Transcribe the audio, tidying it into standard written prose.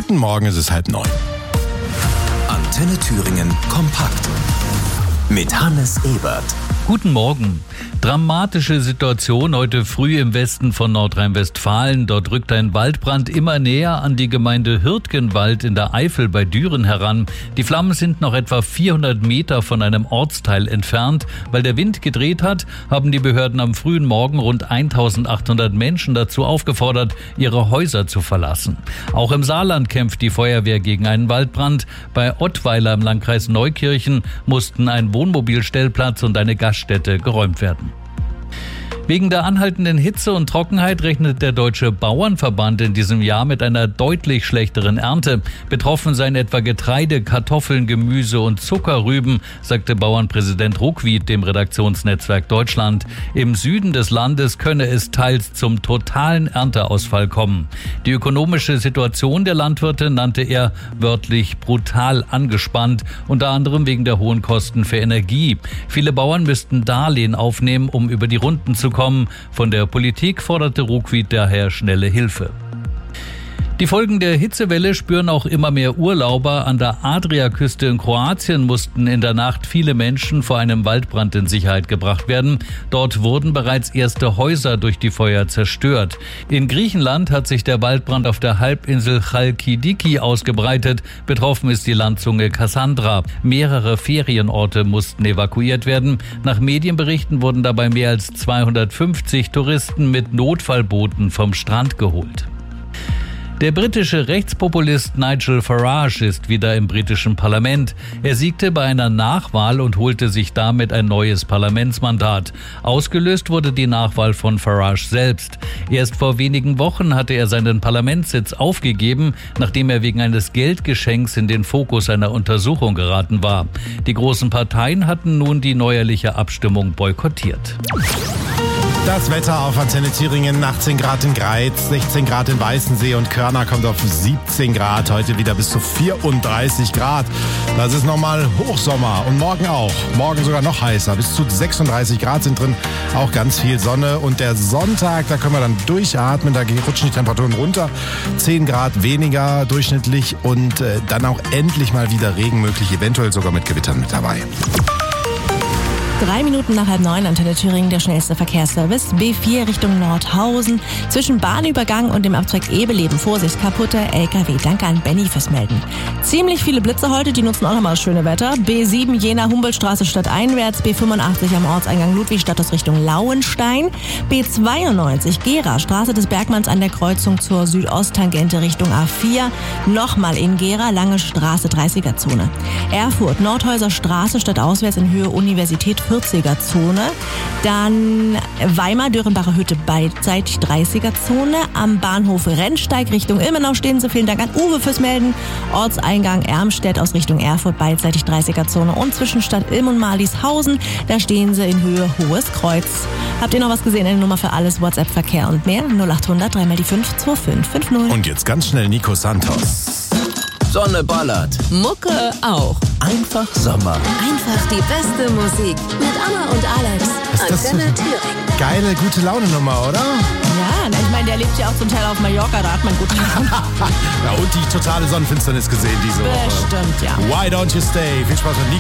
Guten Morgen, es ist 8:30. Antenne Thüringen kompakt mit Hannes Ebert. Guten Morgen. Dramatische Situation heute früh im Westen von Nordrhein-Westfalen. Dort rückt ein Waldbrand immer näher an die Gemeinde Hürtgenwald in der Eifel bei Düren heran. Die Flammen sind noch etwa 400 Meter von einem Ortsteil entfernt. Weil der Wind gedreht hat, haben die Behörden am frühen Morgen rund 1800 Menschen dazu aufgefordert, ihre Häuser zu verlassen. Auch im Saarland kämpft die Feuerwehr gegen einen Waldbrand. Bei Ottweiler im Landkreis Neukirchen mussten ein Wohnmobilstellplatz und eine Gaststätte geräumt werden. Wegen der anhaltenden Hitze und Trockenheit rechnet der Deutsche Bauernverband in diesem Jahr mit einer deutlich schlechteren Ernte. Betroffen seien etwa Getreide, Kartoffeln, Gemüse und Zuckerrüben, sagte Bauernpräsident Ruckwied dem Redaktionsnetzwerk Deutschland. Im Süden des Landes könne es teils zum totalen Ernteausfall kommen. Die ökonomische Situation der Landwirte nannte er wörtlich brutal angespannt, unter anderem wegen der hohen Kosten für Energie. Viele Bauern müssten Darlehen aufnehmen, um über die Runden zu kommen. Von der Politik forderte Ruckwied daher schnelle Hilfe. Die Folgen der Hitzewelle spüren auch immer mehr Urlauber. An der Adriaküste in Kroatien mussten in der Nacht viele Menschen vor einem Waldbrand in Sicherheit gebracht werden. Dort wurden bereits erste Häuser durch die Feuer zerstört. In Griechenland hat sich der Waldbrand auf der Halbinsel Chalkidiki ausgebreitet. Betroffen ist die Landzunge Kassandra. Mehrere Ferienorte mussten evakuiert werden. Nach Medienberichten wurden dabei mehr als 250 Touristen mit Notfallbooten vom Strand geholt. Der britische Rechtspopulist Nigel Farage ist wieder im britischen Parlament. Er siegte bei einer Nachwahl und holte sich damit ein neues Parlamentsmandat. Ausgelöst wurde die Nachwahl von Farage selbst. Erst vor wenigen Wochen hatte er seinen Parlamentssitz aufgegeben, nachdem er wegen eines Geldgeschenks in den Fokus einer Untersuchung geraten war. Die großen Parteien hatten nun die neuerliche Abstimmung boykottiert. Das Wetter auf Antenne Thüringen, 18 Grad in Greiz, 16 Grad in Weißensee und Körner kommt auf 17 Grad, heute wieder bis zu 34 Grad. Das ist nochmal Hochsommer und morgen auch. Morgen sogar noch heißer, bis zu 36 Grad sind drin, auch ganz viel Sonne. Und der Sonntag, da können wir dann durchatmen, da rutschen die Temperaturen runter, 10 Grad weniger durchschnittlich und dann auch endlich mal wieder Regen möglich, eventuell sogar mit Gewittern mit dabei. 3 Minuten nach 8:30, Antenne Thüringen, der schnellste Verkehrsservice. B4 Richtung Nordhausen. Zwischen Bahnübergang und dem Abzweig Ebeleben. Vorsicht, kaputter LKW. Danke an Benny fürs Melden. Ziemlich viele Blitze heute, die nutzen auch nochmal das schöne Wetter. B7 Jena-Humboldtstraße stadteinwärts. B85 am Ortseingang Ludwigstadt aus Richtung Lauenstein. B92 Gera, Straße des Bergmanns an der Kreuzung zur Südosttangente Richtung A4. Nochmal in Gera, Lange Straße, 30er-Zone. Erfurt, Nordhäuser Straße stadtauswärts in Höhe Universität, 40er-Zone. Dann Weimar, Dörenbacher Hütte, beidseitig 30er-Zone. Am Bahnhof Rennsteig Richtung Ilmenau stehen sie. Vielen Dank an Uwe fürs Melden. Ortseingang Ermstedt aus Richtung Erfurt, beidseitig 30er-Zone. Und zwischen Stadt Ilm und Marlieshausen, da stehen sie in Höhe Hohes Kreuz. Habt ihr noch was gesehen? Eine Nummer für alles, WhatsApp-Verkehr und mehr? 0800 3 mal die 52550. Und jetzt ganz schnell Nico Santos. Sonne ballert. Mucke auch. Einfach Sommer. Einfach die beste Musik. Mit Anna und Alex. Das Antenne Thüringen. Geile, gute Laune-Nummer, oder? Ja, ich meine, der lebt ja auch zum Teil auf Mallorca, da hat man gut Ja, und die totale Sonnenfinsternis gesehen diese Woche. Bestimmt, ja. Why don't you stay? Viel Spaß mit Nico.